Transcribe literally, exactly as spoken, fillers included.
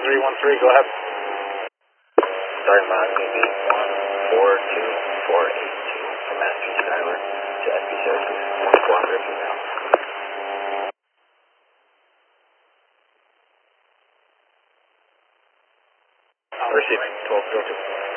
three one three, go ahead. Starting Miami B one four two four eight two from S P Skyler to S P Syracuse. One kilometer from now. Receiving twelve two two.